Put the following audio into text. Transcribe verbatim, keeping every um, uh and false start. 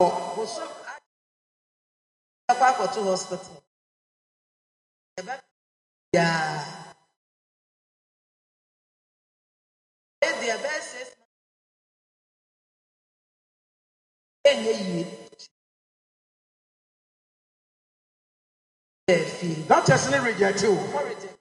bosom akwa to hospital. Yeah. The best is Doctors reject you.